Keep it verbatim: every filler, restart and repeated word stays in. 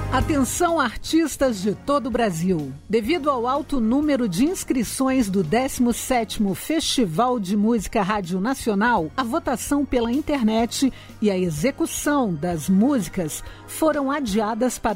Atenção, artistas de todo o Brasil. Devido ao alto número de inscrições do décimo sétimo Festival de Música Rádio Nacional, a votação pela internet e a execução das músicas foram adiadas para